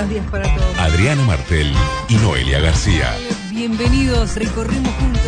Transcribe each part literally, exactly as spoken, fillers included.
buenos días para todos. Adriana Martel y Noelia García. Bienvenidos, recorremos juntos.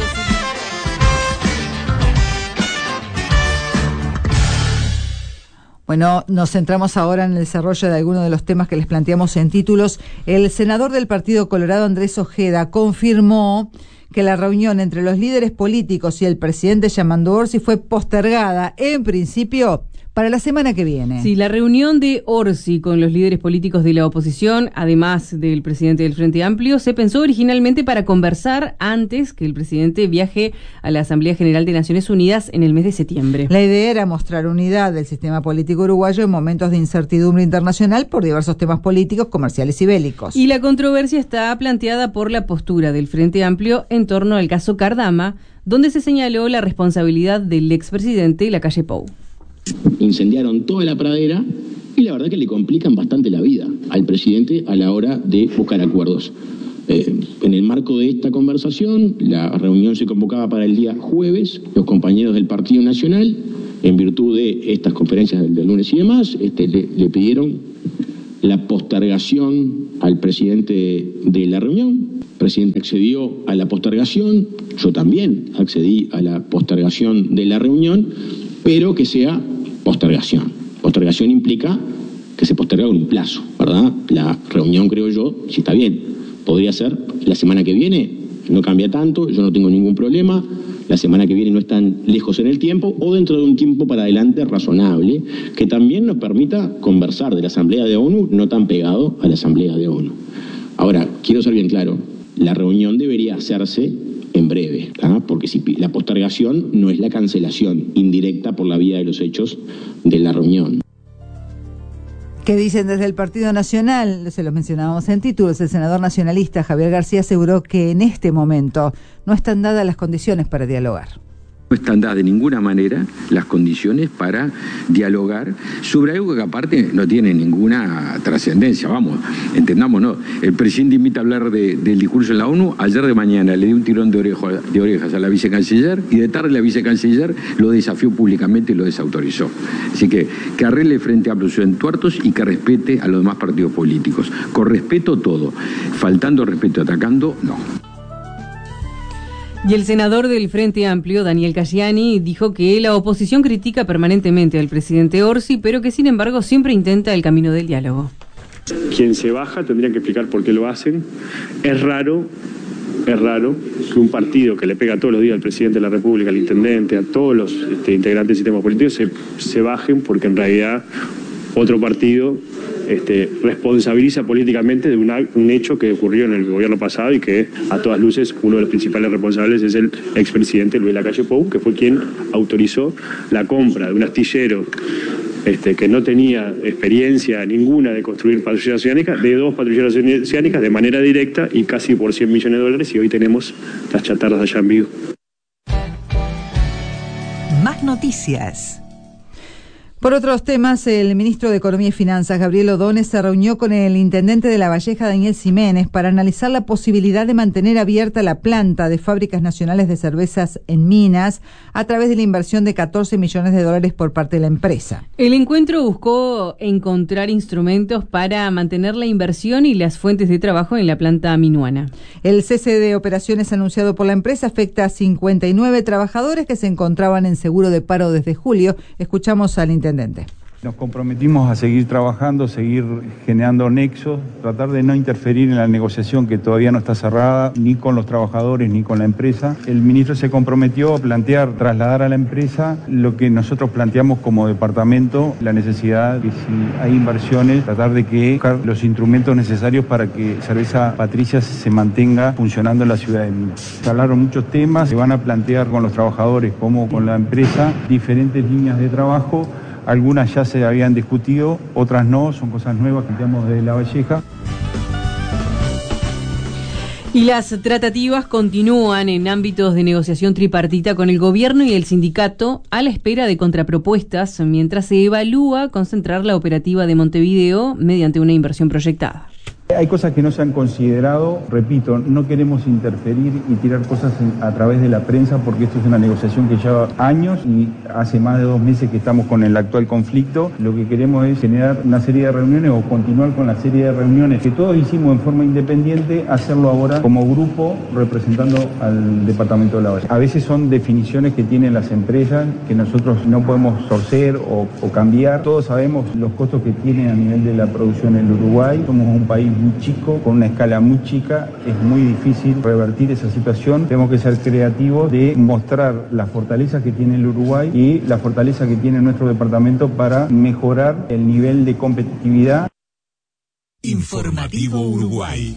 Bueno, nos centramos ahora en el desarrollo de algunos de los temas que les planteamos en títulos. El senador del Partido Colorado, Andrés Ojeda, confirmó que la reunión entre los líderes políticos y el presidente Yamandu Orsi fue postergada, en principio, para la semana que viene. Sí, la reunión de Orsi con los líderes políticos de la oposición, además del presidente del Frente Amplio, se pensó originalmente para conversar antes que el presidente viaje a la Asamblea General de Naciones Unidas en el mes de septiembre. La idea era mostrar unidad del sistema político uruguayo en momentos de incertidumbre internacional por diversos temas políticos, comerciales y bélicos. Y la controversia está planteada por la postura del Frente Amplio en torno al caso Cardama, donde se señaló la responsabilidad del expresidente Lacalle Pou. Incendiaron toda la pradera y la verdad que le complican bastante la vida al presidente a la hora de buscar acuerdos. Eh, en el marco de esta conversación, la reunión se convocaba para el día jueves. Los compañeros del Partido Nacional, en virtud de estas conferencias del, del lunes y demás, este, le, le pidieron la postergación al presidente de la reunión. El presidente accedió a la postergación, yo también accedí a la postergación de la reunión, pero que sea postergación. Postergación implica que se posterga con un plazo, ¿verdad? La reunión, creo yo, si está bien, podría ser la semana que viene, no cambia tanto, yo no tengo ningún problema, la semana que viene no es tan lejos en el tiempo, o dentro de un tiempo para adelante razonable, que también nos permita conversar de la Asamblea de ONU, no tan pegado a la Asamblea de ONU. Ahora, quiero ser bien claro, la reunión debería hacerse en breve, ¿ah? Porque si la postergación no es la cancelación indirecta por la vía de los hechos de la reunión. ¿Qué dicen desde el Partido Nacional? Se los mencionábamos en títulos. El senador nacionalista Javier García aseguró que en este momento no están dadas las condiciones para dialogar. No están dadas de ninguna manera las condiciones para dialogar sobre algo que aparte no tiene ninguna trascendencia. Vamos, entendámonos. El presidente invita a hablar de, del discurso en la ONU. Ayer de mañana le dio un tirón de, orejo, de orejas a la vicecanciller y de tarde la vicecanciller lo desafió públicamente y lo desautorizó. Así que que arregle Frente Amplio sus entuertos y que respete a los demás partidos políticos. Con respeto todo. Faltando respeto, atacando, no. Y el senador del Frente Amplio, Daniel Cayani, dijo que la oposición critica permanentemente al presidente Orsi, pero que sin embargo siempre intenta el camino del diálogo. Quien se baja tendría que explicar por qué lo hacen. Es raro, es raro que un partido que le pega todos los días al presidente de la República, al intendente, a todos los este, integrantes del sistema político, se, se bajen porque en realidad otro partido Este, responsabiliza políticamente de una, un hecho que ocurrió en el gobierno pasado y que a todas luces uno de los principales responsables es el expresidente Luis Lacalle Pou, que fue quien autorizó la compra de un astillero este, que no tenía experiencia ninguna de construir patrulleras oceánicas, de dos patrulleras oceánicas de manera directa y casi por cien millones de dólares, y hoy tenemos las chatarras allá en Vigo. Más noticias. Por otros temas, el ministro de Economía y Finanzas, Gabriel O'Donnell, se reunió con el intendente de La Valleja, Daniel Ximénez, para analizar la posibilidad de mantener abierta la planta de Fábricas Nacionales de Cervezas en Minas a través de la inversión de catorce millones de dólares por parte de la empresa. El encuentro buscó encontrar instrumentos para mantener la inversión y las fuentes de trabajo en la planta minuana. El cese de operaciones anunciado por la empresa afecta a cincuenta y nueve trabajadores que se encontraban en seguro de paro desde julio. Escuchamos al intendente. Nos comprometimos a seguir trabajando, seguir generando nexos, tratar de no interferir en la negociación que todavía no está cerrada, ni con los trabajadores ni con la empresa. El ministro se comprometió a plantear, trasladar a la empresa lo que nosotros planteamos como departamento, la necesidad de, si hay inversiones, tratar de que buscar los instrumentos necesarios para que Cerveza Patricia se mantenga funcionando en la ciudad de Minas. Se hablaron muchos temas, se van a plantear con los trabajadores como con la empresa diferentes líneas de trabajo. Algunas ya se habían discutido, otras no, son cosas nuevas que tenemos de La Valleja. Y las tratativas continúan en ámbitos de negociación tripartita con el gobierno y el sindicato a la espera de contrapropuestas, mientras se evalúa concentrar la operativa de Montevideo mediante una inversión proyectada. Hay cosas que no se han considerado, repito, no queremos interferir y tirar cosas en, a través de la prensa porque esto es una negociación que lleva años y hace más de dos meses que estamos con el actual conflicto. Lo que queremos es generar una serie de reuniones o continuar con la serie de reuniones que todos hicimos en forma independiente, hacerlo ahora como grupo representando al Departamento de La Valle. A veces son definiciones que tienen las empresas que nosotros no podemos torcer o, o cambiar. Todos sabemos los costos que tienen a nivel de la producción en el Uruguay. Somos un país muy chico, con una escala muy chica, es muy difícil revertir esa situación. Tenemos que ser creativos de mostrar las fortalezas que tiene el Uruguay y la fortaleza que tiene nuestro departamento para mejorar el nivel de competitividad. Informativo Uruguay.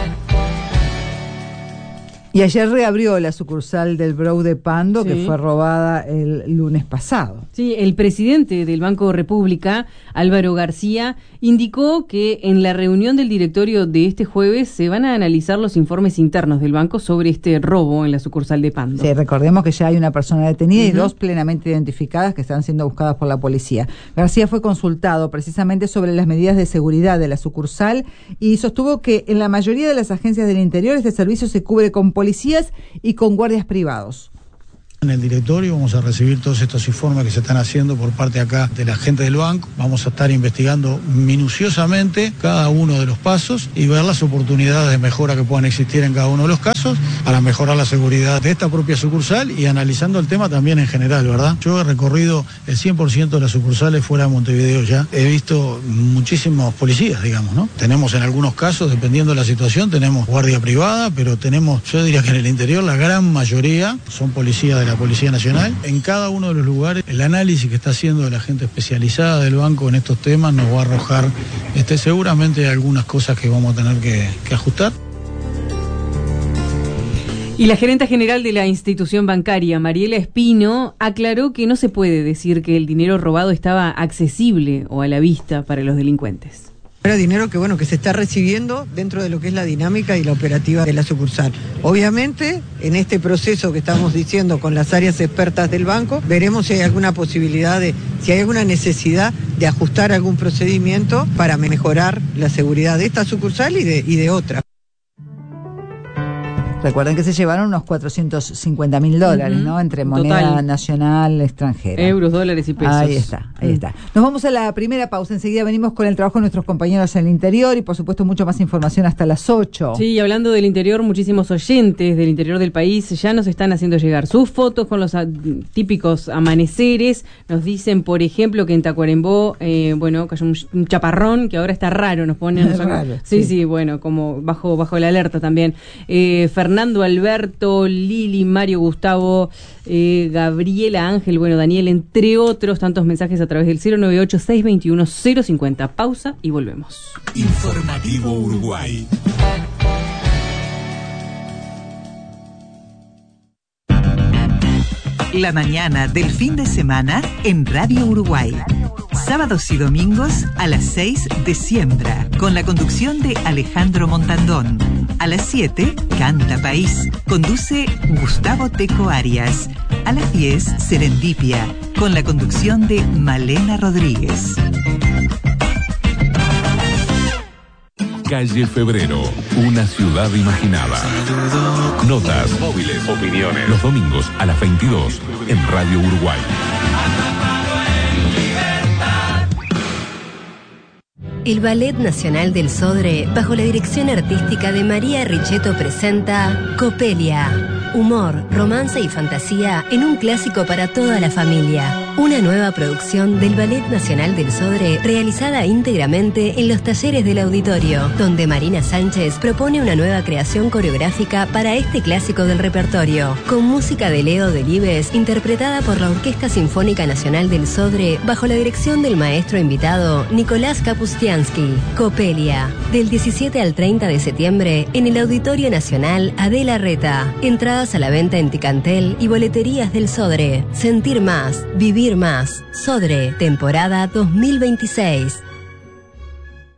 Y ayer reabrió la sucursal del Brou de Pando, sí, que fue robada el lunes pasado. Sí, el presidente del Banco República, Álvaro García, indicó que en la reunión del directorio de este jueves se van a analizar los informes internos del banco sobre este robo en la sucursal de Pando. Sí, recordemos que ya hay una persona detenida, uh-huh, y dos plenamente identificadas que están siendo buscadas por la policía. García fue consultado precisamente sobre las medidas de seguridad de la sucursal y sostuvo que en la mayoría de las agencias del interior este servicio se cubre con policías y con guardias privados. En el directorio vamos a recibir todos estos informes que se están haciendo por parte acá de la gente del banco. Vamos a estar investigando minuciosamente cada uno de los pasos y ver las oportunidades de mejora que puedan existir en cada uno de los casos para mejorar la seguridad de esta propia sucursal y analizando el tema también en general, ¿verdad? Yo he recorrido el cien por ciento de las sucursales fuera de Montevideo ya. He visto muchísimos policías, digamos, ¿no? Tenemos en algunos casos, dependiendo de la situación, tenemos guardia privada, pero tenemos, yo diría que en el interior la gran mayoría son policías de la Policía Nacional. En cada uno de los lugares, el análisis que está haciendo la gente especializada del banco en estos temas nos va a arrojar este, seguramente algunas cosas que vamos a tener que, que ajustar. Y la gerenta general de la institución bancaria, Mariela Espino, aclaró que no se puede decir que el dinero robado estaba accesible o a la vista para los delincuentes. Era dinero que bueno que se está recibiendo dentro de lo que es la dinámica y la operativa de la sucursal. Obviamente, en este proceso que estamos diciendo con las áreas expertas del banco, veremos si hay alguna posibilidad de, si hay alguna necesidad de ajustar algún procedimiento para mejorar la seguridad de esta sucursal y de, y de otras. Recuerden que se llevaron unos cuatrocientos cincuenta mil dólares, uh-huh, ¿no? Entre moneda total, nacional, extranjera. Euros, dólares y pesos. Ahí está, ahí uh-huh. está. Nos vamos a la primera pausa. Enseguida venimos con el trabajo de nuestros compañeros en el interior y, por supuesto, mucho más información hasta las ocho. Sí, y hablando del interior, muchísimos oyentes del interior del país ya nos están haciendo llegar sus fotos con los a, típicos amaneceres. Nos dicen, por ejemplo, que en Tacuarembó, eh, bueno, cayó un, un chaparrón que ahora está raro. Nos ponen. Es raro, sí, sí, sí, bueno, como bajo, bajo la alerta también. Eh, Fernando Fernando, Alberto, Lili, Mario, Gustavo, eh, Gabriela, Ángel, bueno, Daniel, entre otros tantos mensajes a través del cero nueve ocho, seis dos uno, cero cinco cero. Pausa y volvemos. Informativo Uruguay. La mañana del fin de semana en Radio Uruguay. Sábados y domingos a las seis de Siembra, con la conducción de Alejandro Montandón. A las siete, Canta País, conduce Gustavo Teco Arias. A las diez, Serendipia, con la conducción de Malena Rodríguez. Calle Febrero, una ciudad imaginada. Notas, móviles, opiniones. Los domingos a las veintidós en Radio Uruguay. El Ballet Nacional del Sodre, bajo la dirección artística de María Richetto, presenta Copelia. Humor, romance y fantasía en un clásico para toda la familia. Una nueva producción del Ballet Nacional del Sodre, realizada íntegramente en los talleres del auditorio, donde Marina Sánchez propone una nueva creación coreográfica para este clásico del repertorio, con música de Leo Delibes, interpretada por la Orquesta Sinfónica Nacional del Sodre, bajo la dirección del maestro invitado Nicolás Kapustiansky. Copelia, del diecisiete al treinta de septiembre, en el Auditorio Nacional Adela Reta. Entradas a la venta en Ticantel y boleterías del Sodre. Sentir más, vivir más. Sodre, temporada dos mil veintiséis.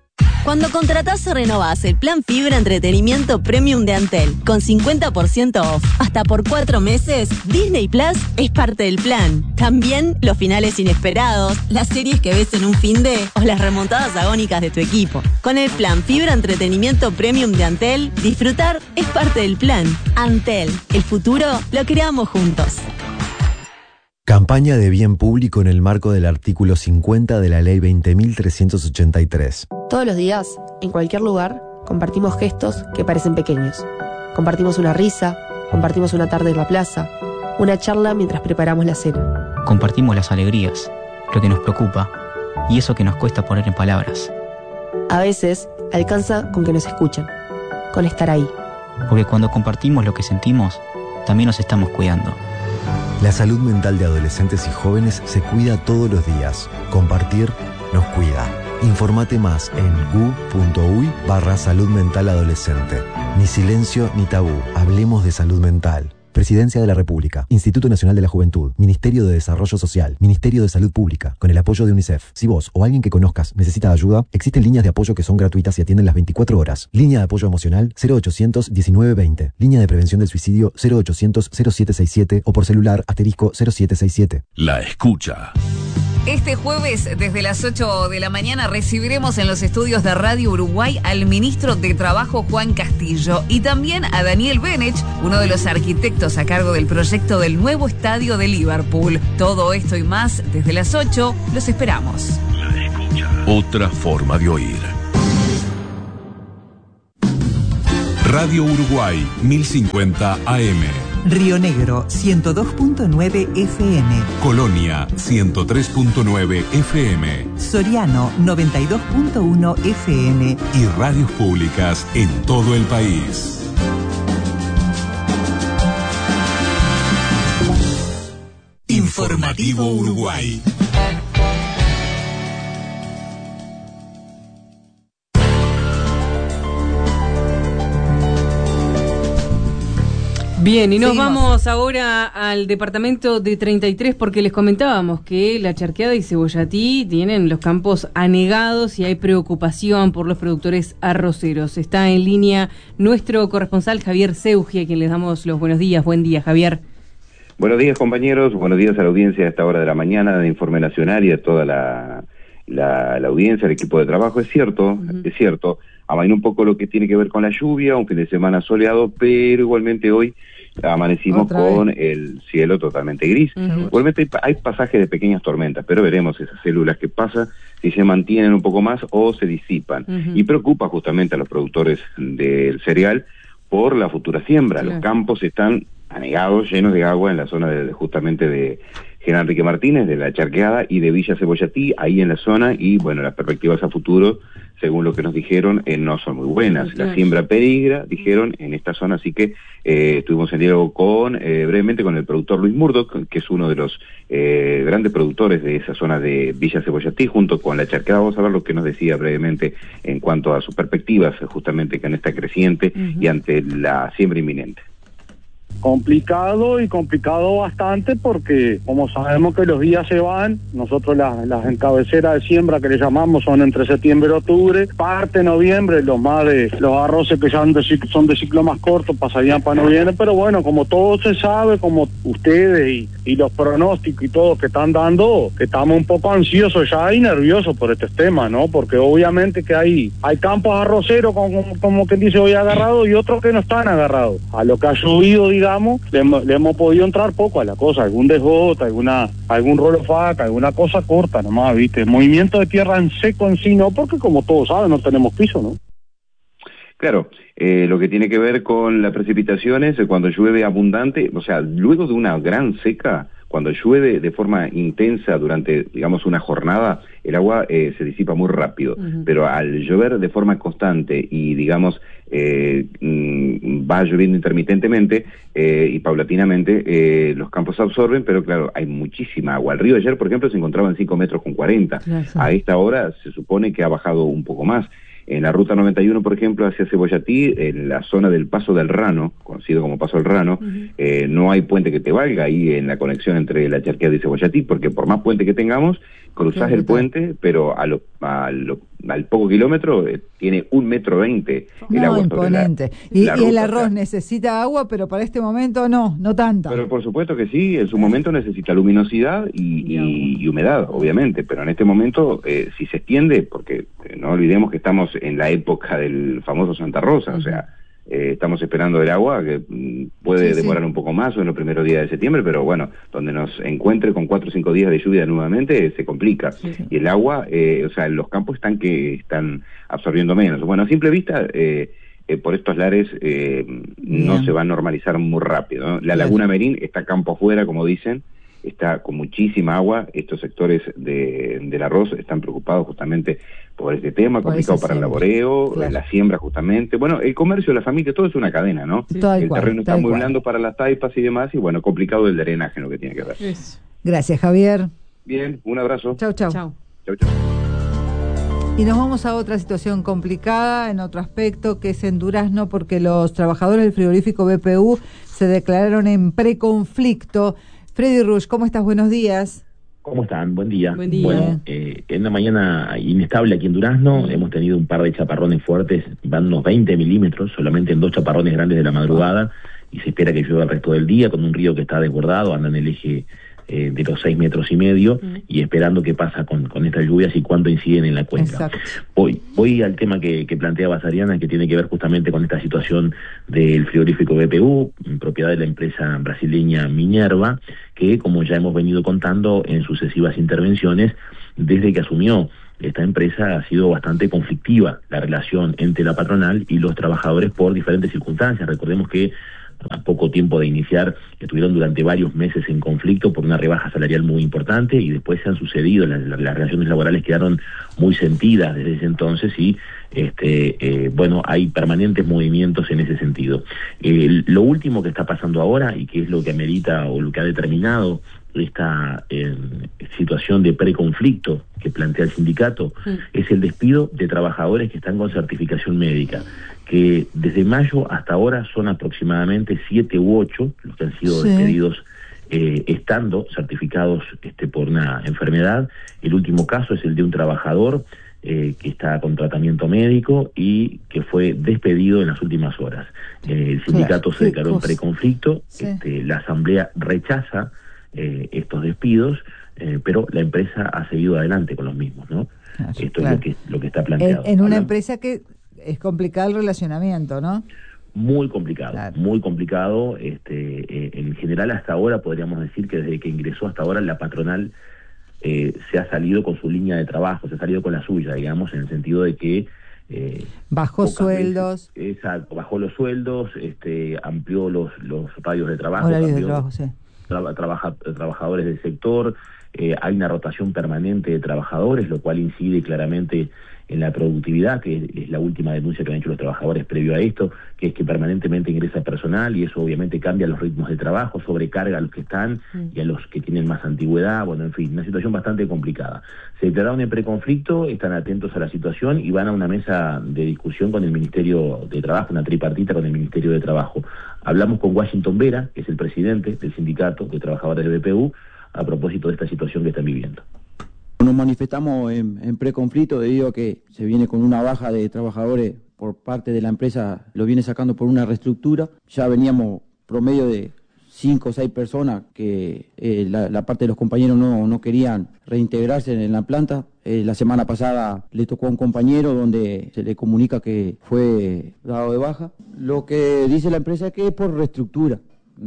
Cuando contratás o renovás el plan Fibra Entretenimiento Premium de Antel con cincuenta por ciento off hasta por cuatro meses, Disney Plus es parte del plan. También los finales inesperados, las series que ves en un finde o las remontadas agónicas de tu equipo. Con el plan Fibra Entretenimiento Premium de Antel, disfrutar es parte del plan. Antel, el futuro lo creamos juntos. Campaña de bien público en el marco del artículo cincuenta de la Ley veinte mil trescientos ochenta y tres. Todos los días, en cualquier lugar, compartimos gestos que parecen pequeños. Compartimos una risa, compartimos una tarde en la plaza, una charla mientras preparamos la cena. Compartimos las alegrías, lo que nos preocupa y eso que nos cuesta poner en palabras. A veces, alcanza con que nos escuchen, con estar ahí. Porque cuando compartimos lo que sentimos, también nos estamos cuidando. La salud mental de adolescentes y jóvenes se cuida todos los días. Compartir nos cuida. Informate más en gu.uy barra salud mental adolescente. Ni silencio ni tabú. Hablemos de salud mental. Presidencia de la República, Instituto Nacional de la Juventud, Ministerio de Desarrollo Social, Ministerio de Salud Pública, con el apoyo de UNICEF. Si vos o alguien que conozcas necesita ayuda, existen líneas de apoyo que son gratuitas y atienden las veinticuatro horas. Línea de apoyo emocional cero ochocientos diecinueve veinte. Línea de prevención del suicidio cero ochocientos cero siete sesenta y siete o por celular asterisco cero siete sesenta y siete. La escucha. Este jueves, desde las ocho de la mañana, recibiremos en los estudios de Radio Uruguay al ministro de Trabajo, Juan Castillo, y también a Daniel Benech, uno de los arquitectos a cargo del proyecto del nuevo estadio de Liverpool. Todo esto y más, desde las ocho, los esperamos. La escucha. Otra forma de oír. Radio Uruguay, mil cincuenta A M. Río Negro, ciento dos punto nueve F M. Colonia, ciento tres punto nueve F M. Soriano, noventa y dos punto uno F M. Y radios públicas en todo el país. Informativo Uruguay. Bien, y nos Seguimos. vamos ahora al departamento de treinta y tres porque les comentábamos que La Charqueada y Cebollatí tienen los campos anegados y hay preocupación por los productores arroceros. Está en línea nuestro corresponsal Javier Seugi, a quien les damos los buenos días. Buen día, Javier. Buenos días, compañeros. Buenos días a la audiencia a esta hora de la mañana de Informe Nacional y a toda la, la, la audiencia, el equipo de trabajo. Es cierto, uh-huh. es cierto. Amainó un poco lo que tiene que ver con la lluvia, un fin de semana soleado, pero igualmente hoy amanecimos con el cielo totalmente gris. Uh-huh. Igualmente hay, hay pasajes de pequeñas tormentas, pero veremos esas células que pasan, si se mantienen un poco más o se disipan. Uh-huh. Y preocupa justamente a los productores del cereal por la futura siembra. Claro. Los campos están anegados, llenos de agua en la zona de, de justamente de General Enrique Martínez, de La Charqueada y de Villa Cebollatí, ahí en la zona, y bueno, las perspectivas a futuro, según lo que nos dijeron, eh, no son muy buenas. Sí, claro. La siembra peligra, dijeron, en esta zona, así que eh, estuvimos en diálogo con, eh, brevemente con el productor Luis Murdoch, que es uno de los eh, grandes productores de esa zona de Villa Cebollatí, junto con La Charqueada. Vamos a ver lo que nos decía brevemente en cuanto a sus perspectivas, justamente con esta creciente uh-huh. y ante la siembra inminente. Complicado y complicado bastante porque como sabemos que los días se van, nosotros las, las encabeceras de siembra que le llamamos son entre septiembre y octubre, parte noviembre, los más de los arroces que son de, son de ciclo más corto pasarían para noviembre, pero bueno, como todo se sabe, como ustedes y, y los pronósticos y todo que están dando, que estamos un poco ansiosos ya y nerviosos por este tema, ¿no? Porque obviamente que hay hay campos arroceros como, como, como quien dice hoy agarrados y otros que no están agarrados. A lo que ha llovido, digamos, Le hemos, le hemos podido entrar poco a la cosa, algún desgota, alguna, algún rolo faca, alguna cosa corta nomás, ¿viste? Movimiento de tierra en seco en sí no, porque como todos saben, no tenemos piso, ¿no? Claro, eh, lo que tiene que ver con las precipitaciones, eh, cuando llueve abundante, o sea, luego de una gran seca, cuando llueve de forma intensa durante, digamos, una jornada, el agua eh, se disipa muy rápido, uh-huh. pero al llover de forma constante y, digamos, eh, mm, va lloviendo intermitentemente eh, y paulatinamente, eh, los campos se absorben, pero claro, hay muchísima agua. El río ayer, por ejemplo, se encontraba en cinco metros con cuarenta. Claro. A esta hora se supone que ha bajado un poco más. En la ruta noventa y uno, por ejemplo, hacia Cebollatí, en la zona del Paso del Rano, conocido como Paso del Rano, uh-huh. eh, no hay puente que te valga ahí en la conexión entre La Charqueada y Cebollatí, porque por más puente que tengamos, cruzás el puente, pero a lo, a lo, al poco kilómetro eh, tiene un metro veinte el no, agua imponente. Sobre la, y, la y ruta, el arroz o sea, necesita agua, pero para este momento no, no tanta. Pero por supuesto que sí, en su momento necesita luminosidad y, y, y humedad, obviamente, pero en este momento, eh, si se extiende, porque eh, no olvidemos que estamos en la época del famoso Santa Rosa, uh-huh. o sea, Eh, estamos esperando el agua, que mm, puede sí, demorar sí. un poco más o en los primeros días de septiembre, pero bueno, donde nos encuentre con cuatro o cinco días de lluvia nuevamente, eh, se complica. Sí, sí. Y el agua, eh, o sea, los campos están que están absorbiendo menos. Bueno, a simple vista, eh, eh, por estos lares eh, no se va a normalizar muy rápido, ¿no? La Bien. Laguna Merín está campo afuera, como dicen, está con muchísima agua. Estos sectores de, del arroz están preocupados justamente por este tema, por complicado para el laboreo, claro. la siembra justamente. Bueno, el comercio, la familia, todo es una cadena, ¿no? Sí. El cual, terreno está muy blando para las taipas y demás, y bueno, complicado el drenaje, lo que tiene que ver. Eso. Gracias, Javier. Bien, un abrazo. Chau, chau. Chau, chau. chau. Y nos vamos a otra situación complicada, en otro aspecto, que es en Durazno, porque los trabajadores del frigorífico B P U se declararon en preconflicto. Freddy Rush, ¿cómo estás? Buenos días. ¿Cómo están? Buen día. Buen día. Bueno, eh, en una mañana inestable aquí en Durazno, hemos tenido un par de chaparrones fuertes, van unos veinte milímetros, solamente en dos chaparrones grandes de la madrugada, y se espera que llueva el resto del día, con un río que está desbordado, anda en el eje eh, de los seis metros y medio, mm. y esperando qué pasa con, con estas lluvias y cuánto inciden en la cuenca. Exacto. Voy, voy al tema que, que planteaba Sariana, que tiene que ver justamente con esta situación del frigorífico B P U, en propiedad de la empresa brasileña Minerva, que, como ya hemos venido contando en sucesivas intervenciones, desde que asumió esta empresa ha sido bastante conflictiva la relación entre la patronal y los trabajadores por diferentes circunstancias. Recordemos que a poco tiempo de iniciar estuvieron durante varios meses en conflicto por una rebaja salarial muy importante, y después se han sucedido, las, las relaciones laborales quedaron muy sentidas desde ese entonces, y este eh, bueno, hay permanentes movimientos en ese sentido. Eh, lo último que está pasando ahora, y que es lo que amerita o lo que ha determinado esta eh, situación de preconflicto que plantea el sindicato, mm. es el despido de trabajadores que están con certificación médica, que desde mayo hasta ahora son aproximadamente siete u ocho los que han sido sí. despedidos eh, estando certificados este, por una enfermedad. El último caso es el de un trabajador eh, que está con tratamiento médico y que fue despedido en las últimas horas. Eh, el sindicato claro, se declaró en preconflicto, sí. este, la asamblea rechaza eh, estos despidos, eh, pero la empresa ha seguido adelante con los mismos, ¿no? Claro, Esto claro. es lo que, lo que está planteado. En, en una empresa que es complicado el relacionamiento, ¿no? Muy complicado, claro. muy complicado. Este, eh, en general, hasta ahora podríamos decir que desde que ingresó hasta ahora la patronal eh, se ha salido con su línea de trabajo, se ha salido con la suya, digamos, en el sentido de que eh, bajó sueldos. Veces, exacto, bajó los sueldos, este, amplió los los radios de trabajo, horarios de trabajo, sí. tra trabaja, trabajadores del sector. Eh, hay una rotación permanente de trabajadores, lo cual incide claramente en la productividad, que es la última denuncia que han hecho los trabajadores previo a esto, que es que permanentemente ingresa personal, y eso obviamente cambia los ritmos de trabajo, sobrecarga a los que están mm. y a los que tienen más antigüedad. Bueno, en fin, una situación bastante complicada. Se declararon en preconflicto, están atentos a la situación y van a una mesa de discusión con el Ministerio de Trabajo, una tripartita con el Ministerio de Trabajo. Hablamos con Washington Vera, que es el presidente del sindicato de trabajadores de B P U, a propósito de esta situación que están viviendo. Nos manifestamos en, en preconflicto debido a que se viene con una baja de trabajadores por parte de la empresa, lo viene sacando por una reestructura. Ya veníamos promedio de cinco o seis personas que eh, la, la parte de los compañeros no, no querían reintegrarse en la planta. Eh, la semana pasada le tocó a un compañero donde se le comunica que fue dado de baja. Lo que dice la empresa es que es por reestructura.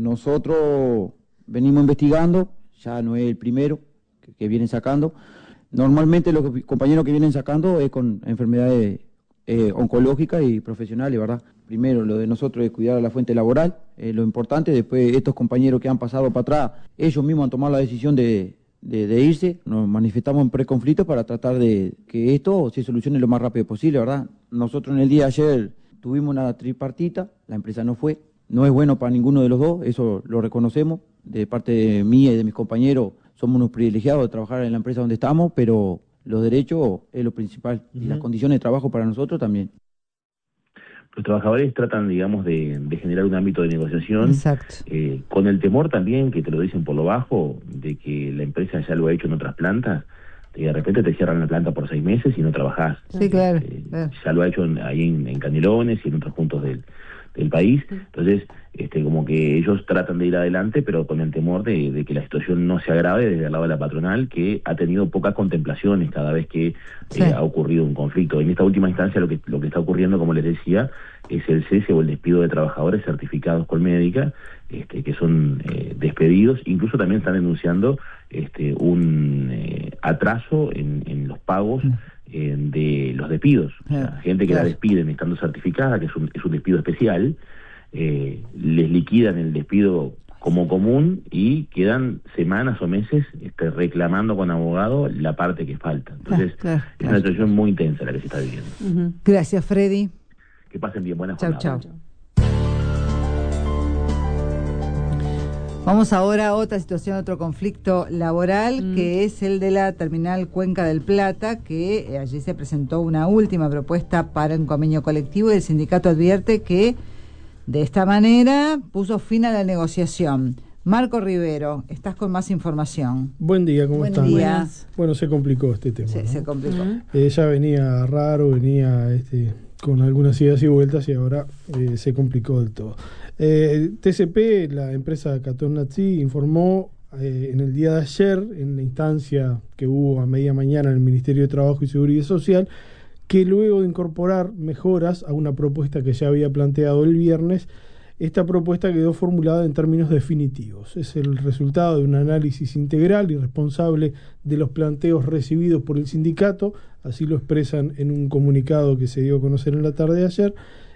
Nosotros venimos investigando, ya no es el primero que, que vienen sacando. Normalmente los compañeros que vienen sacando es con enfermedades eh, oncológicas y profesionales, ¿verdad? Primero, lo de nosotros es cuidar a la fuente laboral, eh, lo importante. Después, estos compañeros que han pasado para atrás, ellos mismos han tomado la decisión de, de, de irse. Nos manifestamos en preconflicto para tratar de que esto se solucione lo más rápido posible, ¿verdad? Nosotros en el día de ayer tuvimos una tripartita, la empresa no fue. No es bueno para ninguno de los dos, eso lo reconocemos. De parte de mía y de mis compañeros, somos unos privilegiados de trabajar en la empresa donde estamos, pero los derechos es lo principal, uh-huh. y las condiciones de trabajo para nosotros también. Los trabajadores tratan, digamos, de, de generar un ámbito de negociación, eh, con el temor también, que te lo dicen por lo bajo, de que la empresa ya lo ha hecho en otras plantas, y de repente te cierran la planta por seis meses y no trabajás. Sí, claro. Eh, claro. Ya lo ha hecho en, ahí en, en Canelones y en otros puntos del, del país. Entonces, este, como que ellos tratan de ir adelante, pero con el temor de, de que la situación no se agrave desde el lado de la patronal, que ha tenido pocas contemplaciones cada vez que sí. eh, ha ocurrido un conflicto. En esta última instancia lo que, lo que está ocurriendo, como les decía, es el cese o el despido de trabajadores certificados Colmédica, este, que son eh, despedidos. Incluso también están denunciando este, un eh, atraso en, en los pagos eh, de los despidos. O sea, gente que la despiden estando certificada, que es un, es un despido especial, eh, les liquidan el despido como común y quedan semanas o meses este, reclamando con abogado la parte que falta. Entonces, claro, claro, es una situación muy intensa la que se está viviendo. Uh-huh. Gracias, Freddy. Que pasen bien, buenas chau, jornadas. Chau. Vamos ahora a otra situación, otro conflicto laboral, mm. que es el de la terminal Cuenca del Plata, que eh, allí se presentó una última propuesta para un convenio colectivo y el sindicato advierte que de esta manera puso fin a la negociación. Marco Rivero, estás con más información. Buen día, ¿cómo Buen están? Día. Bueno, se complicó este tema. Sí, ¿no? se complicó. Uh-huh. Eh, ya venía raro, venía este, con algunas idas y vueltas y ahora eh, se complicó del todo. Eh, T C P, la empresa Catón Nazi, informó eh, en el día de ayer, en la instancia que hubo a media mañana en el Ministerio de Trabajo y Seguridad Social, que luego de incorporar mejoras a una propuesta que ya había planteado el viernes, esta propuesta quedó formulada en términos definitivos. Es el resultado de un análisis integral y responsable de los planteos recibidos por el sindicato, así lo expresan en un comunicado que se dio a conocer en la tarde de ayer,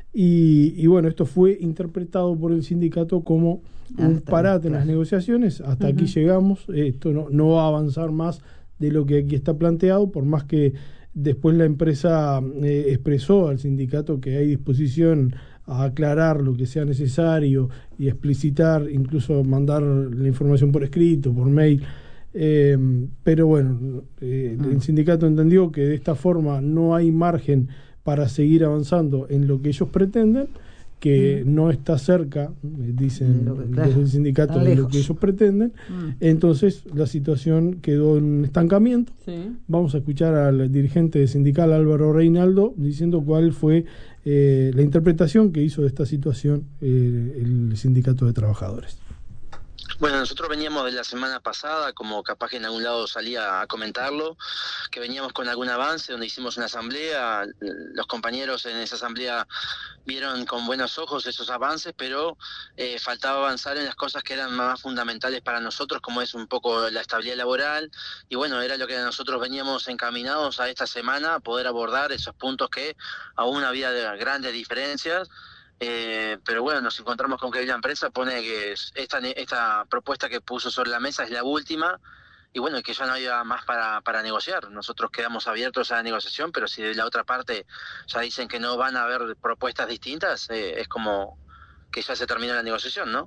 y, y bueno, esto fue interpretado por el sindicato como ah, un parate en las negociaciones. Hasta uh-huh. aquí llegamos, esto no, no va a avanzar más de lo que aquí está planteado, por más que después la empresa eh, expresó al sindicato que hay disposición a aclarar lo que sea necesario y explicitar, incluso mandar la información por escrito, por mail. Eh, pero bueno, eh, mm. el sindicato entendió que de esta forma no hay margen para seguir avanzando en lo que ellos pretenden, que mm. no está cerca, dicen lo que, desde claro, el sindicato, de lo que ellos pretenden. Mm. Entonces la situación quedó en un estancamiento. Sí. Vamos a escuchar al dirigente sindical Álvaro Reinaldo diciendo cuál fue eh, la interpretación que hizo de esta situación eh, el sindicato de trabajadores. Bueno, nosotros veníamos de la semana pasada, como capaz que en algún lado salía a comentarlo, que veníamos con algún avance donde hicimos una asamblea. Los compañeros en esa asamblea vieron con buenos ojos esos avances, pero eh, faltaba avanzar en las cosas que eran más fundamentales para nosotros, como es un poco la estabilidad laboral. Y bueno, era lo que nosotros veníamos encaminados a esta semana, poder abordar esos puntos que aún había de grandes diferencias. Eh, pero bueno, nos encontramos con que la empresa pone que esta, esta propuesta que puso sobre la mesa es la última y bueno, que ya no había más para, para negociar. Nosotros quedamos abiertos a la negociación, pero si de la otra parte ya dicen que no van a haber propuestas distintas, eh, es como que ya se termina la negociación, ¿no?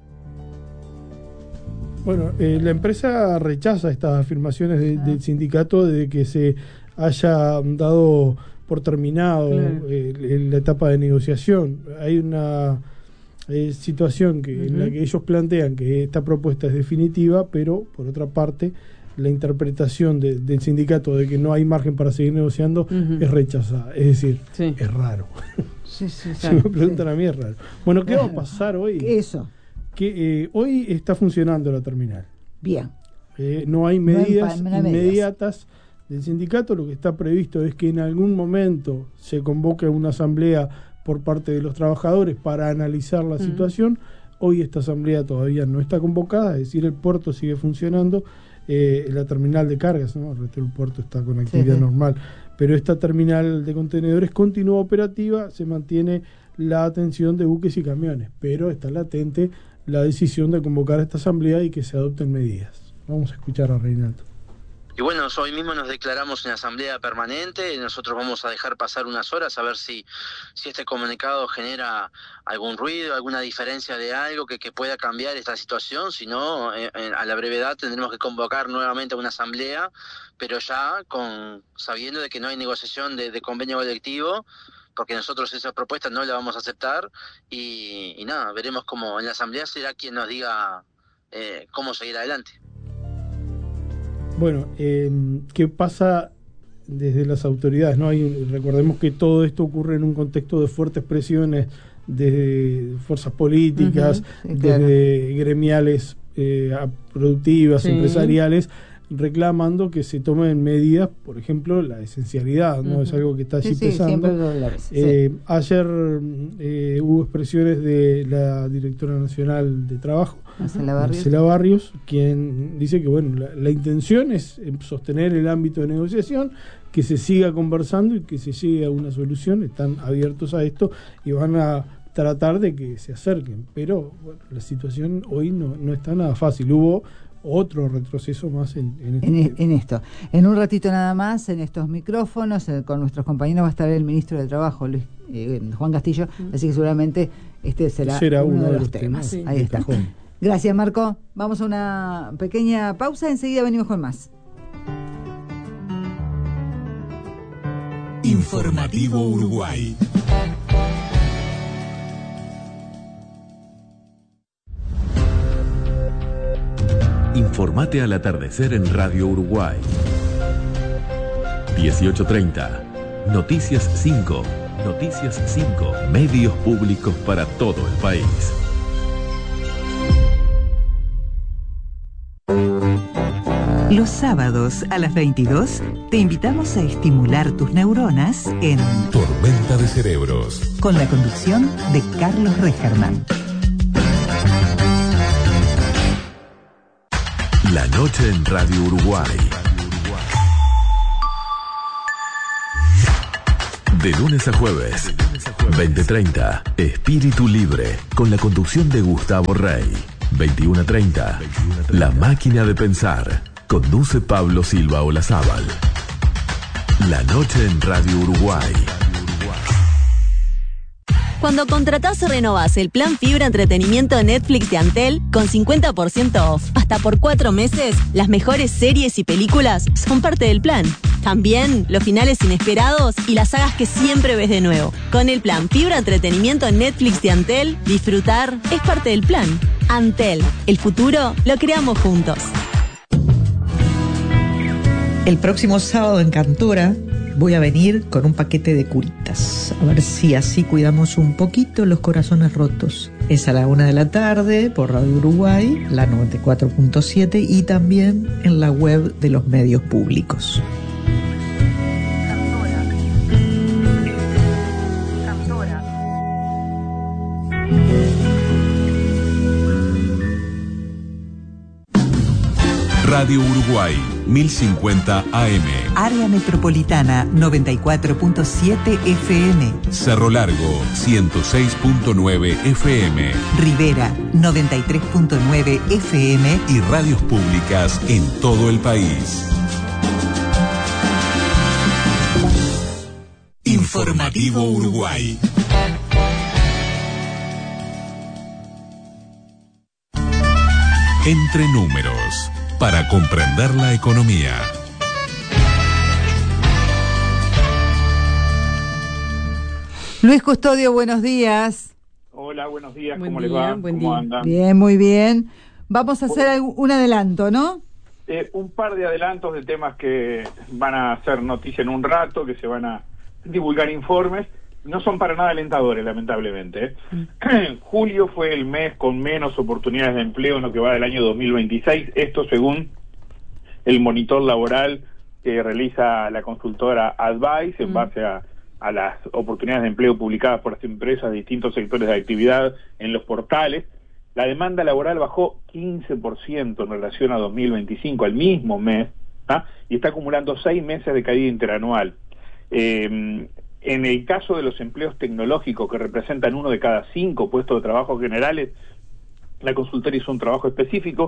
Bueno, eh, la empresa rechaza estas afirmaciones de, ah. del sindicato de que se haya dado por terminado claro. eh, la etapa de negociación. Hay una eh, situación que, uh-huh. en la que ellos plantean que esta propuesta es definitiva, pero por otra parte la interpretación de, del sindicato de que no hay margen para seguir negociando uh-huh. es rechazada. Es decir, sí. es raro. Sí, sí, si me preguntan sí. a mí es raro. Bueno, ¿qué claro. va a pasar hoy? Eso. Que eh, hoy está funcionando la terminal. Bien. Eh, no hay medidas no hay pa- inmediatas del sindicato. Lo que está previsto es que en algún momento se convoque una asamblea por parte de los trabajadores para analizar la mm. situación. Hoy esta asamblea todavía no está convocada, es decir, el puerto sigue funcionando, eh, la terminal de cargas, ¿no? El resto del puerto está con actividad sí, sí. normal, pero esta terminal de contenedores continúa operativa, se mantiene la atención de buques y camiones, pero está latente la decisión de convocar a esta asamblea y que se adopten medidas. Vamos a escuchar a Reinaldo. y bueno, hoy mismo nos declaramos en asamblea permanente. Nosotros vamos a dejar pasar unas horas a ver si, si este comunicado genera algún ruido, alguna diferencia de algo que, que pueda cambiar esta situación. Si no, eh, eh, a la brevedad tendremos que convocar nuevamente una asamblea, pero ya con sabiendo de que no hay negociación de, de convenio colectivo, porque nosotros esa propuesta no la vamos a aceptar, y, y nada, veremos cómo en la asamblea será quien nos diga eh, cómo seguir adelante. Bueno, eh, ¿qué pasa desde las autoridades? ¿No? Hay, recordemos que todo esto ocurre en un contexto de fuertes presiones desde fuerzas políticas, uh-huh, sí, claro. desde gremiales eh, productivas, sí. empresariales, reclamando que se tomen medidas, por ejemplo, la esencialidad, ¿no? Uh-huh. Es algo que está allí sí, pesando. Sí, eh, sí. Ayer eh, hubo expresiones de la directora nacional de trabajo, Marcela Barrios. Marcela Barrios, quien dice que bueno, la, la intención es sostener el ámbito de negociación, que se siga conversando y que se llegue a una solución. Están abiertos a esto y van a tratar de que se acerquen, pero bueno, la situación hoy no, no está nada fácil. Hubo otro retroceso más en, en, este en, en esto. En un ratito nada más, en estos micrófonos, eh, con nuestros compañeros va a estar el ministro de Trabajo, Luis, eh, Juan Castillo, mm. así que seguramente este será, será uno, uno de los temas. temas. Sí. Ahí está. Gracias, Marco. Vamos a una pequeña pausa, enseguida venimos con más. Informativo Uruguay. Informate al atardecer en Radio Uruguay. dieciocho treinta. Noticias cinco. Noticias cinco. Medios públicos para todo el país. Los sábados a las veintidós te invitamos a estimular tus neuronas en Tormenta de Cerebros, con la conducción de Carlos Regerman. La noche en Radio Uruguay. De lunes a jueves, veinte treinta, Espíritu Libre, con la conducción de Gustavo Rey. veintiuno treinta, La Máquina de Pensar, conduce Pablo Silva Olazábal. La noche en Radio Uruguay. Cuando contratás o renovás el plan fibra entretenimiento Netflix de Antel, con cincuenta por ciento off, hasta por cuatro meses, las mejores series y películas son parte del plan. También los finales inesperados y las sagas que siempre ves de nuevo. Con el plan fibra entretenimiento Netflix de Antel, disfrutar es parte del plan. Antel, el futuro lo creamos juntos. El próximo sábado en Cantora voy a venir con un paquete de curitas. A ver si así cuidamos un poquito los corazones rotos. Es a la una de la tarde por Radio Uruguay, la noventa y cuatro punto siete, y también en la web de los medios públicos. Radio Uruguay, mil cincuenta A M. Área Metropolitana, noventa y cuatro punto siete F M. Cerro Largo, ciento seis punto nueve F M. Rivera, noventa y tres punto nueve F M. Y radios públicas en todo el país. Informativo Uruguay. Entre números, para comprender la economía. Luis Custodio, buenos días. Hola, buenos días, buen ¿cómo día, les va? Buen ¿Cómo día. andan? Bien, muy bien. Vamos a hacer un adelanto, ¿no? Eh, un par de adelantos de temas que van a hacer noticia en un rato, que se van a divulgar informes. No son para nada alentadores, lamentablemente. ¿eh? Mm. Julio fue el mes con menos oportunidades de empleo en lo que va del año dos mil veintiséis. Esto según el monitor laboral que realiza la consultora Advice en mm. base a, a las oportunidades de empleo publicadas por las empresas de distintos sectores de actividad en los portales. La demanda laboral bajó quince por ciento en relación a dos mil veinticinco, al mismo mes, ¿ah? y está acumulando seis meses de caída interanual. Eh, En el caso de los empleos tecnológicos, que representan uno de cada cinco puestos de trabajo generales, la consultora hizo un trabajo específico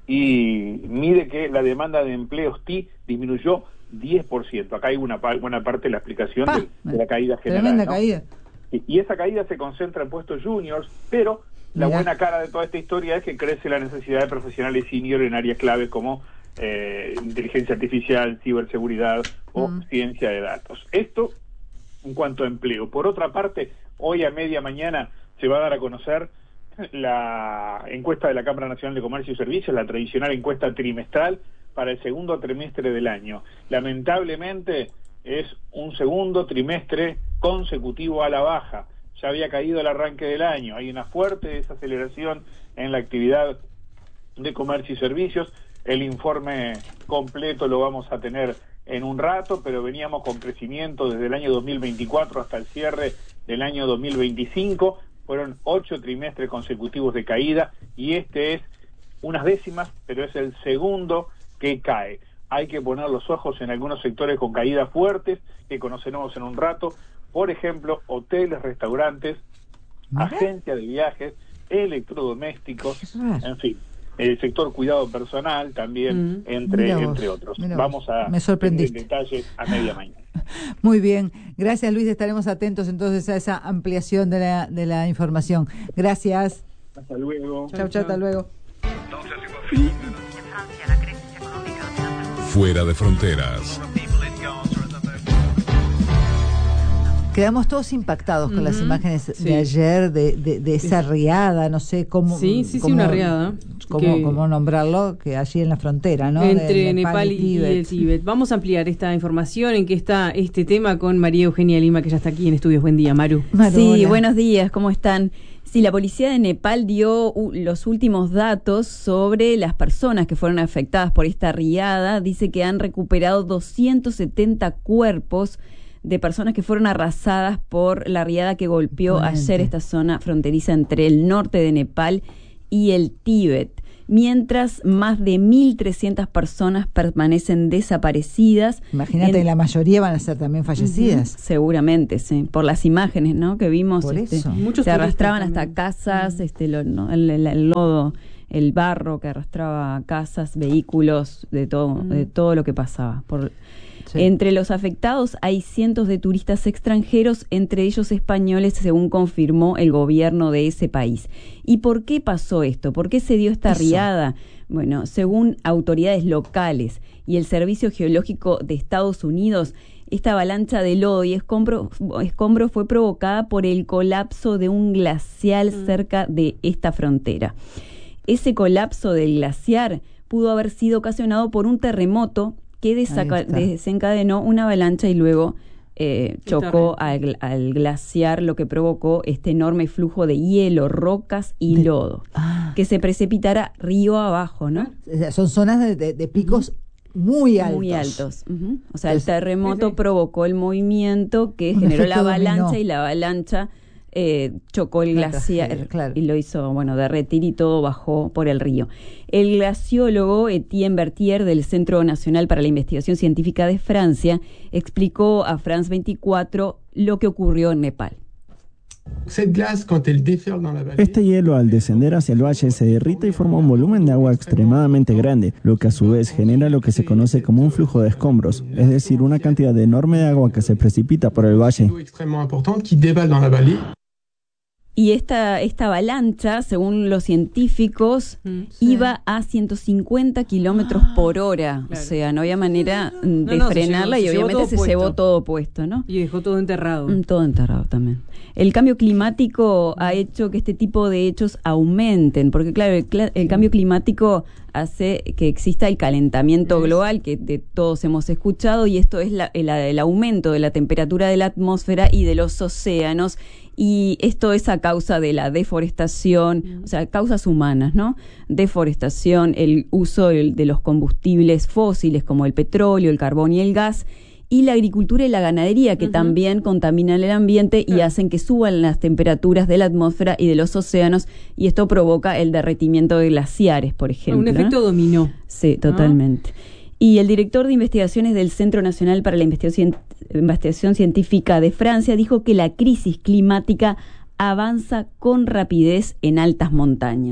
y mide que la demanda de empleos T I disminuyó diez por ciento. Acá hay una pa- buena parte de la explicación Pa, de, de la caída general. Tremenda ¿no? caída. Y, y esa caída se concentra en puestos juniors, pero la Mirá. buena cara de toda esta historia es que crece la necesidad de profesionales senior en áreas claves como eh, inteligencia artificial, ciberseguridad o Mm. ciencia de datos. Esto en cuanto a empleo. Por otra parte, hoy a media mañana se va a dar a conocer la encuesta de la Cámara Nacional de Comercio y Servicios, la tradicional encuesta trimestral para el segundo trimestre del año. Lamentablemente es un segundo trimestre consecutivo a la baja. Ya había caído el arranque del año. Hay una fuerte desaceleración en la actividad de comercio y servicios. El informe completo lo vamos a tener en un rato, pero veníamos con crecimiento desde el año dos mil veinticuatro hasta el cierre del año dos mil veinticinco. Fueron ocho trimestres consecutivos de caída y este es unas décimas, pero es el segundo que cae. Hay que poner los ojos en algunos sectores con caídas fuertes que conoceremos en un rato. Por ejemplo, hoteles, restaurantes, Mira. agencias de viajes, electrodomésticos, raro. en fin. El sector cuidado personal también, Mm. entre Mira vos, entre otros. mira Vamos vos. a Me sorprendiste. tener detalles a media mañana. Muy bien, gracias Luis, estaremos atentos entonces a esa ampliación de la, de la información. Gracias. Hasta luego. Chao, chao, hasta luego. Fuera de fronteras. Quedamos todos impactados con Ujú, las imágenes sí. de ayer, de, de, de esa riada, no sé cómo... Sí, sí, sí, cómo- una riada. Cómo, Que- cómo nombrarlo, que allí en la frontera, ¿no? Entre De Nepal, y, y el Tíbet. Vamos a ampliar esta información en que está este tema con María Eugenia Lima, que ya está aquí en estudios. Buen día, Maru. Sí, hola. buenos días, ¿cómo están? Sí, la policía de Nepal dio uh, los últimos datos sobre las personas que fueron afectadas por esta riada. Dice que han recuperado doscientos setenta cuerpos de personas que fueron arrasadas por la riada que golpeó Imponente. ayer esta zona fronteriza entre el norte de Nepal y el Tíbet. Mientras más de mil trescientas personas permanecen desaparecidas. Imagínate, en- la mayoría van a ser también fallecidas. Ujú, seguramente, sí, por las imágenes, ¿no? Que vimos, Por este, eso. Muchos se turistas arrastraban también. hasta casas, este, lo- no, el, el- el lodo, el barro que arrastraba casas, vehículos, de todo, Mm. de todo lo que pasaba. Por, Sí. Entre los afectados hay cientos de turistas extranjeros, entre ellos españoles, según confirmó el gobierno de ese país. ¿Y por qué pasó esto? ¿Por qué se dio esta Eso. riada? Bueno, según autoridades locales y el Servicio Geológico de Estados Unidos, esta avalancha de lodo y escombro, escombro fue provocada por el colapso de un glacial cerca de esta frontera. Ese colapso del glaciar pudo haber sido ocasionado por un terremoto que desaca- Ahí está. desencadenó una avalancha y luego eh, Qué chocó terrible. al, al glaciar, lo que provocó este enorme flujo de hielo, rocas y De- lodo, Ah, que se precipitara río abajo, ¿no? o sea, son zonas de, de- de picos muy altos. Muy altos. Ujú. O sea, el Entonces, terremoto sí, sí. provocó el movimiento que Un generó la efecto avalancha dominó. y la avalancha eh, chocó el Una glaciar tragedia, claro. y lo hizo, bueno, derretir y todo bajó por el río. El glaciólogo Etienne Berthier del Centro Nacional para la Investigación Científica de Francia explicó a France veinticuatro lo que ocurrió en Nepal. Este hielo al descender hacia el valle se derrite y forma un volumen de agua extremadamente grande, lo que a su vez genera lo que se conoce como un flujo de escombros, es decir, una cantidad enorme de agua que se precipita por el valle. Y esta, esta avalancha, según los científicos, Mm. iba a ciento cincuenta kilómetros por hora. Claro. O sea, no había manera mm, de No, no, se frenarla llevó- y se llevó obviamente todo se llevó puesto. todo puesto, ¿no? Y dejó todo enterrado. Mm, Todo enterrado también. El cambio climático ha hecho que este tipo de hechos aumenten, porque claro, el, cla- el cambio climático hace que exista el calentamiento Es. global que de todos hemos escuchado, y esto es la- el, el aumento de la temperatura de la atmósfera y de los océanos, y esto es a causa de la deforestación, o sea, causas humanas, ¿no? Deforestación, el uso del- de los combustibles fósiles como el petróleo, el carbón y el gas, y la agricultura y la ganadería, que Ujú. también contaminan el ambiente y Claro. hacen que suban las temperaturas de la atmósfera y de los océanos, y esto provoca el derretimiento de glaciares, por ejemplo. Un efecto ¿no? dominó. Sí, totalmente. Y el director de investigaciones del Centro Nacional para la Investigación, Investigación Científica de Francia dijo que la crisis climática avanza con rapidez en altas montañas.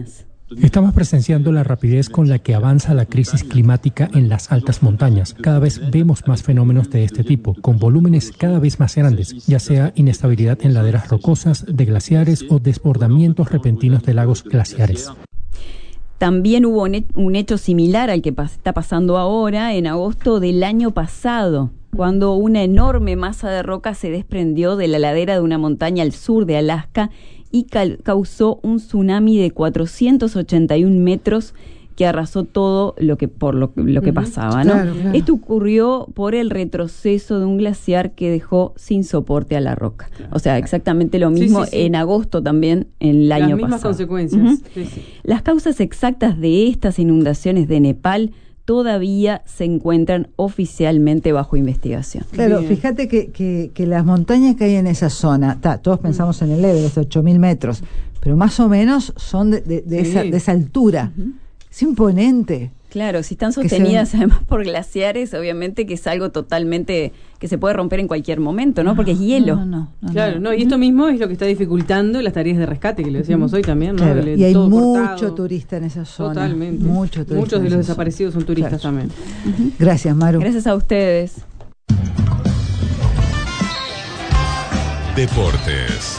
Estamos presenciando la rapidez con la que avanza la crisis climática en las altas montañas. Cada vez vemos más fenómenos de este tipo, con volúmenes cada vez más grandes, ya sea inestabilidad en laderas rocosas, de glaciares o desbordamientos repentinos de lagos glaciares. También hubo un hecho similar al que está pasando ahora en agosto del año pasado, cuando una enorme masa de roca se desprendió de la ladera de una montaña al sur de Alaska y causó un tsunami de cuatrocientos ochenta y un metros que arrasó todo lo que por lo, lo que uh-huh. pasaba, ¿no? Claro, claro. Esto ocurrió por el retroceso de un glaciar que dejó sin soporte a la roca. O sea, exactamente lo mismo sí, sí, sí. en agosto también en el Las año pasado. Las mismas consecuencias. Uh-huh. sí, sí. Las causas exactas de estas inundaciones de Nepal todavía se encuentran oficialmente bajo investigación. Claro, Bien. fíjate que, que, que las montañas que hay en esa zona, ta, todos pensamos en el Everest, ocho mil metros, pero más o menos son de, de, de, sí. esa, de esa altura. Uh-huh. Es imponente. Claro, si están sostenidas se... además por glaciares, obviamente que es algo totalmente que se puede romper en cualquier momento, ¿no? Porque es hielo. No, no, no, claro, no, y esto mismo es lo que está dificultando las tareas de rescate, que le decíamos hoy también, ¿no? Claro. El, y hay mucho cortado. turista en esa zona. Totalmente. Mucho turista Muchos de los desaparecidos zona. son turistas claro. también. Uh-huh. Gracias, Maru. Gracias a ustedes. Deportes.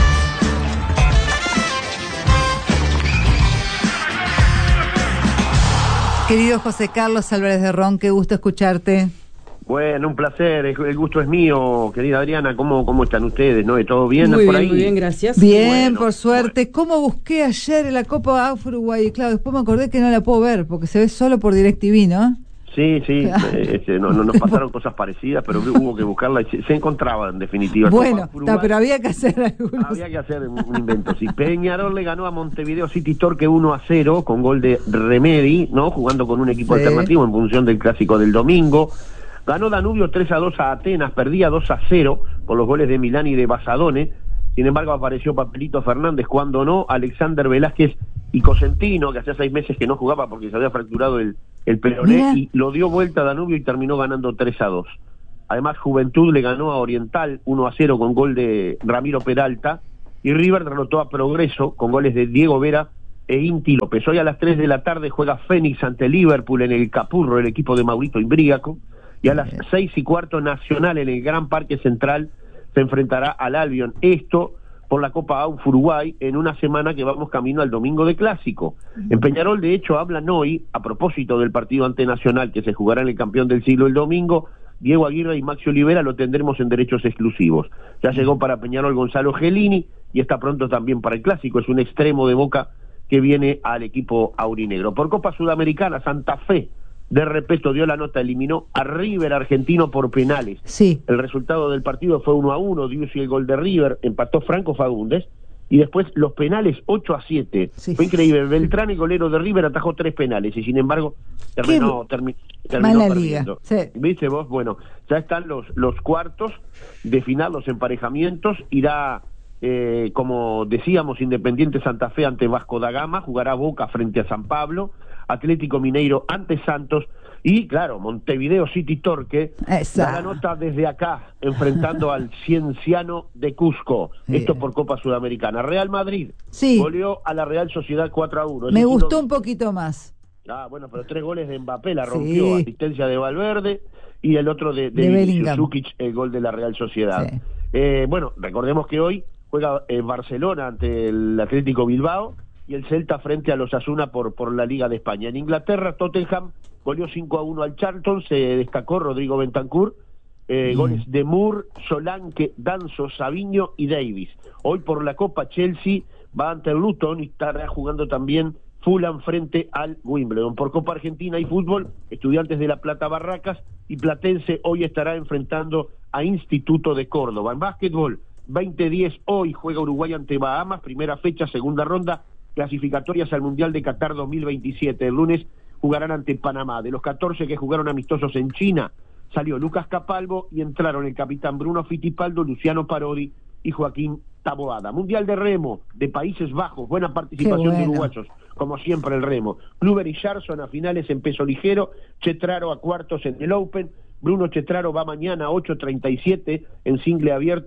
Querido José Carlos Álvarez de Ron, qué gusto escucharte. Bueno, un placer, el gusto es mío, querida Adriana. ¿Cómo, cómo están ustedes? ¿No? ¿Todo bien muy por bien, ahí? Muy bien, gracias. Bien, bueno, por suerte. Bueno. ¿Cómo busqué ayer en la Copa A F Uruguay? Claro, después me acordé que no la puedo ver, porque se ve solo por DirecTV, ¿no? Sí, sí, este, no, no nos pasaron cosas parecidas, pero hubo que buscarla y se, se encontraba en definitiva. Bueno, está, pero había que hacer algunos. Había que hacer un, un invento. Sí, Peñarol le ganó a Montevideo City Torque uno a cero con gol de Remedi, ¿no? Jugando con un equipo sí. alternativo en función del clásico del domingo. Ganó Danubio tres a dos a Atenas, perdía dos a cero con los goles de Milán y de Basadone. Sin embargo, apareció Papelito Fernández cuando no, Alexander Velázquez y Cosentino, que hacía seis meses que no jugaba porque se había fracturado el, el peroné, Mira. y lo dio vuelta a Danubio y terminó ganando tres a dos. Además, Juventud le ganó a Oriental uno a cero con gol de Ramiro Peralta, y River derrotó a Progreso con goles de Diego Vera e Inti López. Hoy a las tres de la tarde juega Fénix ante Liverpool en el Capurro, el equipo de Maurito Imbríaco, y a las seis y cuarto Nacional en el Gran Parque Central se enfrentará al Albion. Esto por la Copa A U F Uruguay en una semana que vamos camino al domingo de Clásico. En Peñarol, de hecho, hablan hoy, a propósito del partido ante Nacional que se jugará en el Campeón del Siglo el domingo, Diego Aguirre y Maxi Olivera lo tendremos en derechos exclusivos. Ya llegó para Peñarol Gonzalo Gelini y está pronto también para el Clásico. Es un extremo de Boca que viene al equipo aurinegro. Por Copa Sudamericana, Santa Fe de Repeto dio la nota, eliminó a River argentino por penales. Sí. El resultado del partido fue uno a uno, dio el gol de River, empató Franco Fagundes, y después los penales ocho a siete. Sí. Fue increíble. Beltrán, el golero de River, atajó tres penales y sin embargo terminó, termi, terminó Mala perdiendo. Liga. Sí. ¿Viste vos? Bueno, ya están los, los cuartos de final, los emparejamientos. Irá, eh, como decíamos, Independiente Santa Fe ante Vasco da Gama, jugará Boca frente a San Pablo, Atlético Mineiro ante Santos, y claro, Montevideo City Torque da la nota desde acá, enfrentando al Cienciano de Cusco. Sí. Esto por Copa Sudamericana. Real Madrid sí. goleó a la Real Sociedad cuatro a uno. Me el gustó un poquito más. Ah, bueno, pero tres goles de Mbappé la rompió, sí. asistencia de Valverde, y el otro de, de, de Sukic, el gol de la Real Sociedad. Sí. Eh, bueno, recordemos que hoy juega eh, Barcelona ante el Atlético Bilbao, y el Celta frente a los Asuna por, por la Liga de España. En Inglaterra, Tottenham goleó cinco a uno al Charlton, se destacó Rodrigo Bentancur, eh, mm. goles de Moore, Solanke, Danso, Savinho y Davis. Hoy por la Copa, Chelsea va ante el Luton y estará jugando también Fulham frente al Wimbledon. Por Copa Argentina y fútbol, Estudiantes de La Plata Barracas y Platense hoy estará enfrentando a Instituto de Córdoba. En básquetbol, veinte diez hoy juega Uruguay ante Bahamas, primera fecha, segunda ronda, clasificatorias al Mundial de Qatar dos mil veintisiete. El lunes jugarán ante Panamá. De los catorce que jugaron amistosos en China, salió Lucas Capalvo y entraron el capitán Bruno Fittipaldo, Luciano Parodi y Joaquín Taboada. Mundial de remo de Países Bajos, buena participación bueno. de uruguayos, como siempre el remo. Kluber y Sharson a finales en peso ligero, Chetraro a cuartos en el Open, Bruno Chetraro va mañana a ocho treinta y siete en single abierto,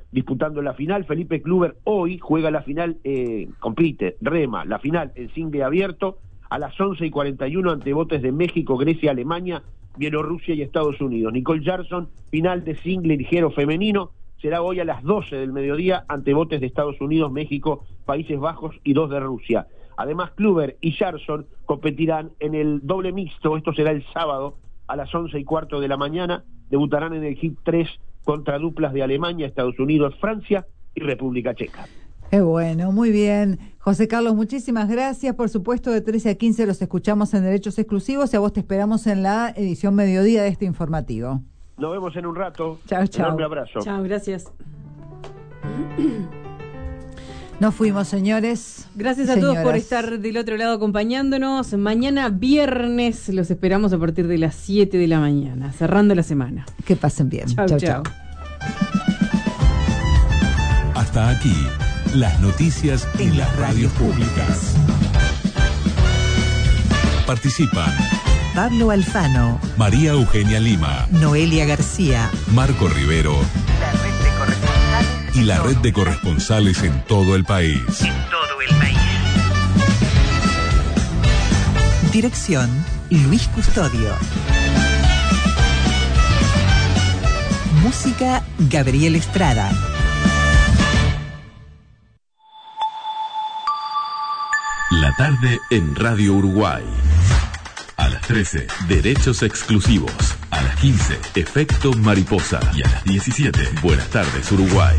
disputando la final. Felipe Kluber hoy juega la final, eh, compite, rema, la final en single abierto a las once y cuarenta y uno ante botes de México, Grecia, Alemania, Bielorrusia y Estados Unidos. Nicole Jarson, final de single ligero femenino, será hoy a las doce del mediodía ante botes de Estados Unidos, México, Países Bajos y dos de Rusia. Además, Kluber y Jarson competirán en el doble mixto, esto será el sábado a las once y cuarto de la mañana, debutarán en el H I T tres contra duplas de Alemania, Estados Unidos, Francia y República Checa. Qué bueno, muy bien. José Carlos, muchísimas gracias. Por supuesto, de trece a quince los escuchamos en Derechos Exclusivos y a vos te esperamos en la edición mediodía de este informativo. Nos vemos en un rato. Chao, chao. Enorme abrazo. Chao, gracias. Nos fuimos, señores. Gracias a Señoras. todos por estar del otro lado acompañándonos. Mañana viernes los esperamos a partir de las siete de la mañana, cerrando la semana. Que pasen bien. Chao, Chau, chao. chau. Hasta aquí, las noticias en las radios públicas. Participan Pablo Alfano, María Eugenia Lima, Noelia García, Marco Rivero la red de corresponsales y la red de corresponsales en todo el país. en todo el país. Dirección, Luis Custodio. Música, Gabriel Estrada. La tarde en Radio Uruguay. A las trece, Derechos Exclusivos. A las quince, Efecto Mariposa. Y a las diecisiete, Buenas tardes Uruguay.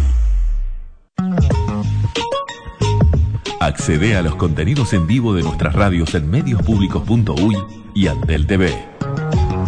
Accede a los contenidos en vivo de nuestras radios en medios públicos punto uy y Antel T V.